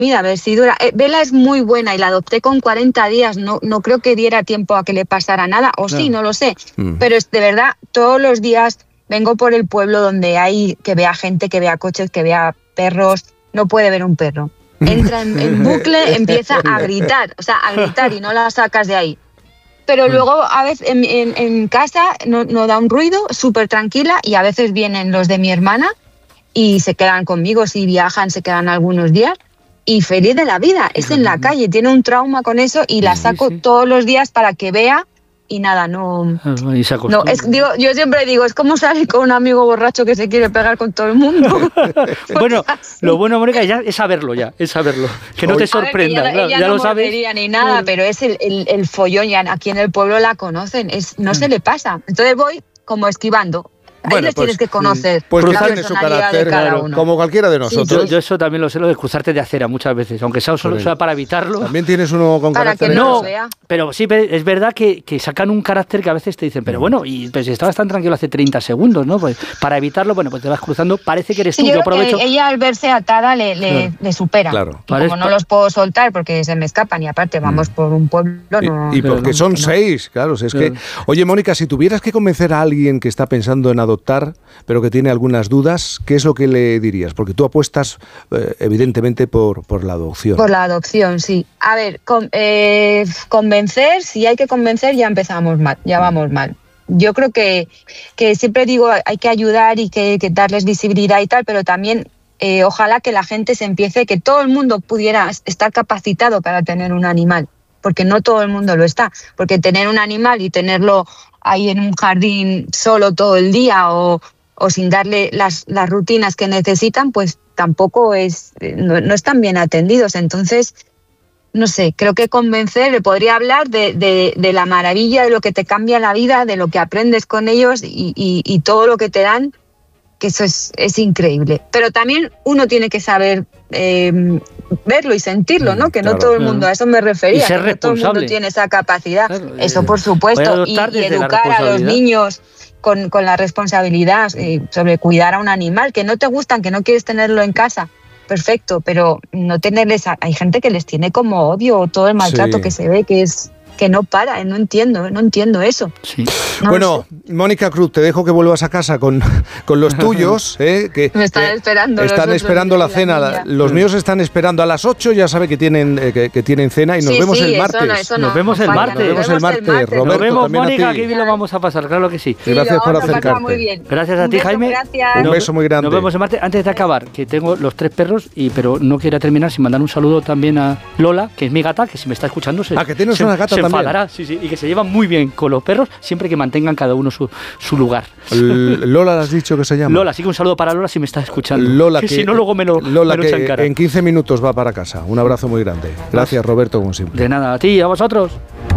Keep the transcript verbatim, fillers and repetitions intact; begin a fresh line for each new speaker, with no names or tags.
mira, a ver si dura. Eh, Vela es muy buena y la adopté con cuarenta días, no, no creo que diera tiempo a que le pasara nada, o sí, no, no lo sé, mm. pero es de verdad, todos los días vengo por el pueblo donde hay, que vea gente, que vea coches, que vea perros, no puede ver un perro. Entra en, en bucle, empieza a gritar, o sea, a gritar y no la sacas de ahí. Pero luego a veces en, en, en casa no, no da un ruido, súper tranquila, y a veces vienen los de mi hermana y se quedan conmigo, si viajan se quedan algunos días. Y feliz de la vida, es en la calle, tiene un trauma con eso y la saco sí, sí. todos los días para que vea y nada, no...
Y se
no es, digo, yo siempre digo, es como salir con un amigo borracho que se quiere pegar con todo el mundo.
Bueno, lo bueno, Mónica, ya es saberlo ya, es saberlo, que no te sorprenda.
Ver, ella, ella
ya
no
lo sabes.
ni nada, pero es el, el, el follón, ya aquí en el pueblo la conocen, es, no se le pasa. Entonces voy como esquivando. Ahí
bueno,
les
pues,
tienes que conocer.
Pues que tiene su carácter, claro, como cualquiera de nosotros.
Sí, yo, yo eso también lo sé, lo de cruzarte de acera muchas veces, aunque sea solo sea para evitarlo.
También tienes uno con
para
carácter.
Que no,
no
vea.
Pero sí, es verdad que, que sacan un carácter que a veces te dicen, pero bueno, y pues si estabas tan tranquilo hace treinta segundos, ¿no? Pues para evitarlo, bueno, pues te vas cruzando, parece que eres
sí,
tú.
Yo,
yo aprovecho.
Que ella al verse atada le, le, claro. le supera.
Claro.
Y como no los puedo soltar porque se me escapan y aparte vamos mm. por un pueblo, no.
Y, y porque son no, seis, claro. Si es claro. que, oye, Mónica, si tuvieras que convencer a alguien que está pensando en adoptar, pero que tiene algunas dudas, ¿qué es lo que le dirías? Porque tú apuestas, eh, evidentemente, por, por la adopción.
Por la adopción, sí. A ver, con, eh, convencer, si hay que convencer, ya empezamos mal, ya vamos mal. Yo creo que, que siempre digo, hay que ayudar y que, que darles visibilidad y tal, pero también eh, ojalá que la gente se empiece, que todo el mundo pudiera estar capacitado para tener un animal, porque no todo el mundo lo está. Porque tener un animal y tenerlo ahí en un jardín solo todo el día o... o sin darle las, las rutinas que necesitan, pues tampoco es, no, no están bien atendidos. Entonces, no sé, creo que convencer, le podría hablar de, de, de la maravilla, de lo que te cambia la vida, de lo que aprendes con ellos y, y, y todo lo que te dan, que eso es, es increíble. Pero también uno tiene que saber eh, verlo y sentirlo, ¿no? Que claro, no todo el mundo, claro. a eso me refería,
y ser
que no todo el mundo tiene esa capacidad. Claro, eso eh, por supuesto, y, y educar a los niños con, con la responsabilidad eh, sobre cuidar a un animal, que no te gustan, que no quieres tenerlo en casa, perfecto, pero no tenerles, a, hay gente que les tiene como odio, todo el maltrato sí. que se ve, que es... que no para, no entiendo, no entiendo eso.
Sí.
No
bueno, Mónica Cruz, te dejo que vuelvas a casa con, con los tuyos. ¿eh? Que,
Me están
que
esperando.
Están
los
esperando la cena. La, los míos están esperando a las ocho, ya sabe que tienen, eh, que, que tienen cena y nos
sí,
vemos
sí,
el martes.
Eso no, eso no,
nos vemos el
falla,
martes.
Nos vemos el martes, Roberto.
Nos vemos, Mónica,
que
bien lo vamos a pasar, claro que sí.
sí
gracias por
vamos
acercarte.
Muy bien.
Gracias a ti,
beso,
Jaime.
Gracias.
Un beso muy grande.
Nos vemos el martes. Antes de acabar, que tengo los tres perros, y pero no quiero terminar sin mandar un saludo también a Lola, que es mi gata, que si me está escuchando se,
ah, que tienes
se,
una gata
se
también.
enfadará, sí, sí, y que se llevan muy bien con los perros, siempre que mantengan cada uno su, su lugar.
Lola, ¿le has dicho que se llama?
Lola, sí que un saludo para Lola si me está escuchando.
Lola,
que,
que
si no luego me lo,
Lola
me lo
que en quince minutos va para casa. Un abrazo muy grande. Gracias, Roberto, como siempre.
De nada, a ti y a vosotros.